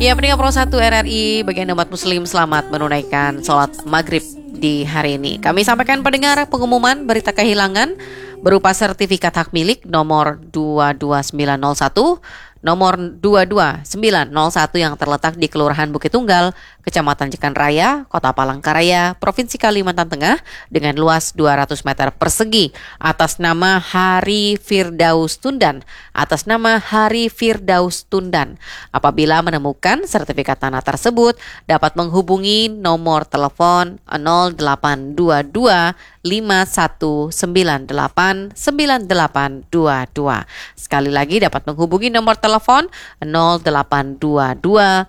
Ya, pendengar Pro 1 RRI, bagian umat muslim, selamat menunaikan sholat maghrib di hari ini. Kami sampaikan pendengar pengumuman berita kehilangan berupa sertifikat hak milik nomor 22901, nomor 22901 yang terletak di Kelurahan Bukit Tunggal, Kecamatan Jekan Raya, Kota Palangkaraya, Provinsi Kalimantan Tengah dengan luas 200 meter persegi atas nama Hari Firdaus Tundan. Apabila menemukan sertifikat tanah tersebut, dapat menghubungi nomor telepon 0822 5198 9822. Sekali lagi dapat menghubungi nomor telepon 0822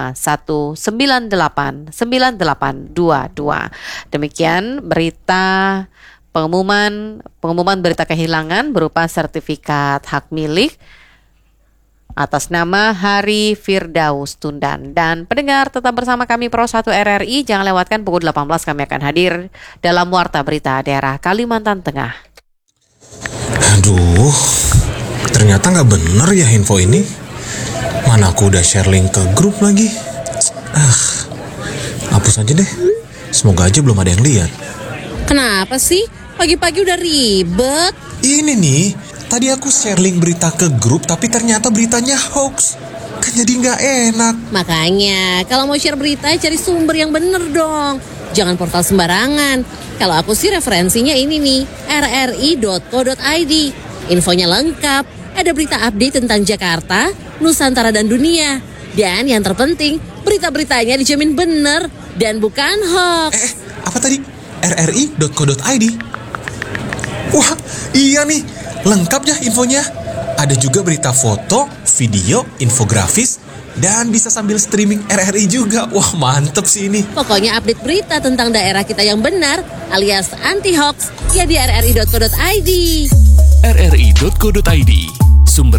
5198 9822. Demikian berita pengumuman berita kehilangan berupa sertifikat hak milik atas nama Hari Firdaus Tundan. Dan pendengar tetap bersama kami Pro 1 RRI, jangan lewatkan pukul 18 kami akan hadir dalam Warta Berita Daerah Kalimantan Tengah. Aduh, ternyata nggak bener ya info ini. Mana aku udah share link ke grup lagi. Hapus aja deh. Semoga aja belum ada yang lihat. Kenapa sih? Pagi-pagi udah ribet. Ini nih, tadi aku share link berita ke grup tapi ternyata beritanya hoax. Kan jadi nggak enak. Makanya, kalau mau share berita cari sumber yang bener dong. Jangan portal sembarangan. Kalau aku sih referensinya ini nih, rri.co.id. Infonya lengkap, ada berita update tentang Jakarta, Nusantara dan dunia. Dan yang terpenting, berita-beritanya dijamin bener dan bukan hoax. Apa tadi? rri.co.id. Wah, iya nih, lengkap ya infonya. Ada juga berita foto, video, infografis, dan bisa sambil streaming RRI juga. Wah, mantep sih ini. Pokoknya update berita tentang daerah kita yang benar alias anti hoax ya di rri.co.id. rri.co.id